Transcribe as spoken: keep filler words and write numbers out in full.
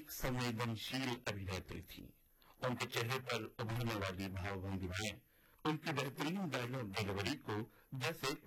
एक संवेदनशील अभिनेत्री थी। उनके चेहरे पर उभरने वाली भावभंगिमाएं उनकी बेहतरीन डायलॉग डिलीवरी को जैसे